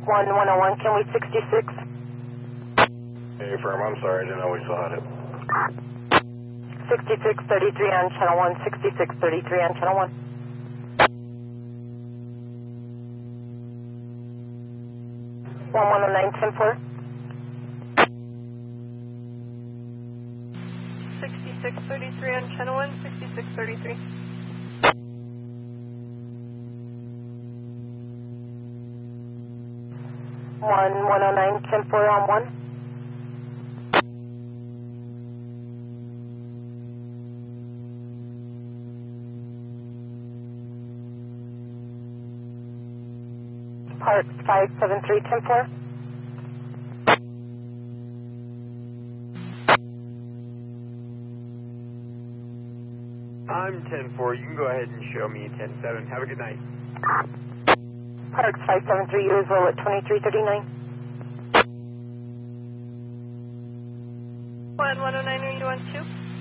1101, can we 66? Hey, firm, I'm sorry, I didn't know we still had it. 6633 on channel 1, 6633 on channel 1. 1109, 6633 on channel 1, 6633. 1109, 10-4 on 1. Parks 573, 10-4. I'm 10-4. You can go ahead and show me 10-7. Have a good night. Parks 573, you as well at 2339. 1109, are you on 2?